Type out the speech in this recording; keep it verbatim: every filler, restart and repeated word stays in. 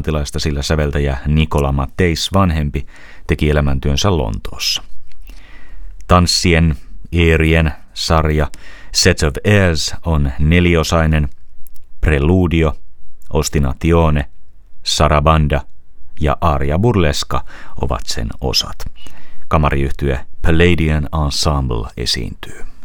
englantilaista, sillä säveltäjä Nicola Matteis vanhempi teki elämäntyönsä Lontoossa. Tanssien, eerien sarja Set of Airs on neliosainen. Preludio, Ostinatione, Sarabanda ja Aria Burlesca ovat sen osat. Kamariyhtye Palladian Ensemble esiintyy.